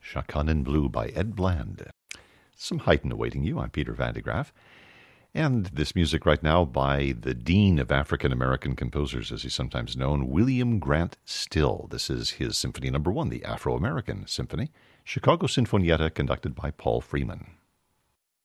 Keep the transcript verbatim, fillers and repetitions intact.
Chaconne in Blue by Ed Bland. Some Haydn awaiting you. I'm Peter Van de Graaff. And this music right now by the Dean of African American Composers, as he's sometimes known, William Grant Still. This is his Symphony Number One, the Afro-American Symphony, Chicago Sinfonietta, conducted by Paul Freeman.